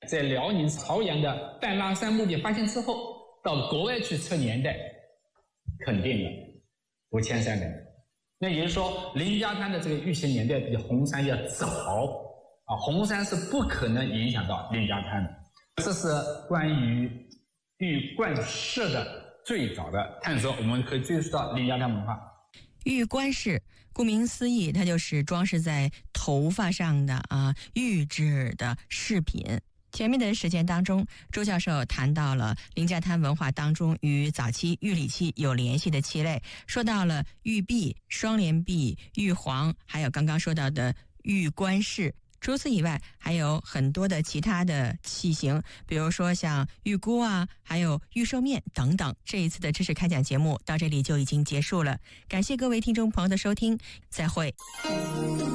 在辽宁朝阳的半拉山墓地发现之后，到国外去测年代，肯定了5300年。那也就是说，林家滩的这个玉器年代比红山要早啊，红山是不可能影响到林家滩的。这是关于玉冠饰的最早的探索，我们可以追溯到林家滩文化。 玉冠饰，顾名思义，它就是装饰在头发上的玉制的饰品。前面的时间当中，周教授谈到了林家滩文化当中与早期玉礼器有联系的器类，说到了玉璧、双联璧、玉璜，还有刚刚说到的玉冠饰。除此以外，还有很多的其他的器型，比如说像玉箍还有玉兽面等等。这一次的知识开讲节目到这里就已经结束了，感谢各位听众朋友的收听，再会。